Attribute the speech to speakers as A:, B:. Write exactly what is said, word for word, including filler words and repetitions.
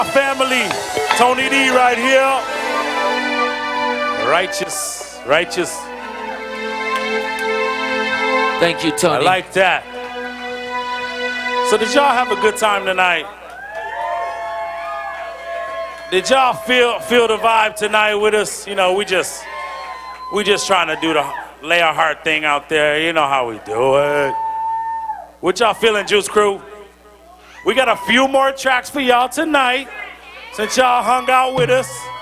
A: Family, Tony D right here. Righteous, righteous.
B: Thank you, Tony.
A: I like that. So did y'all have a good time tonight? Did y'all feel feel the vibe tonight with us? You know, we just we just trying to do the lay our heart thing out there. You know how we do it. What y'all feeling, Juice Crew? We got a few more tracks for y'all tonight, since y'all hung out with us.